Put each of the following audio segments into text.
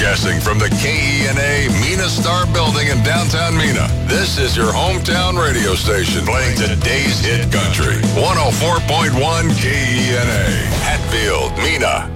Broadcasting from the KENA Mena Star Building in downtown Mena. This is your hometown radio station playing today's hit country. 104.1 KENA. Hatfield, Mena.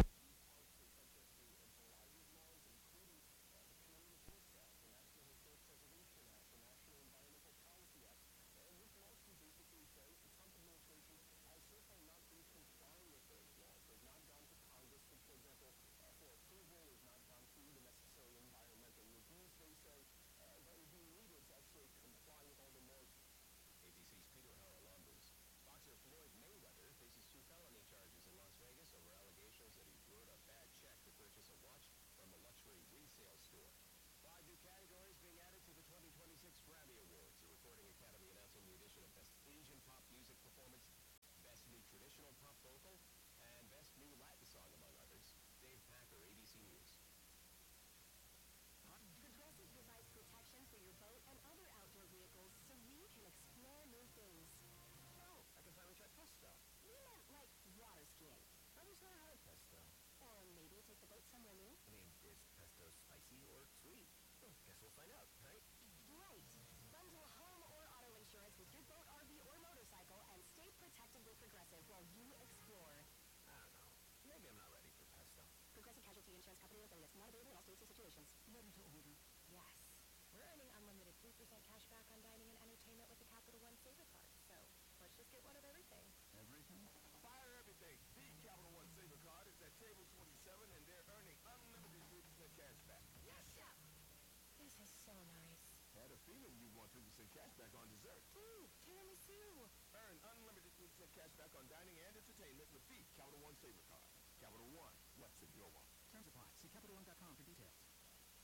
Cashback on dining and entertainment with the Capital One Saver Card. Capital One, what's in your wallet?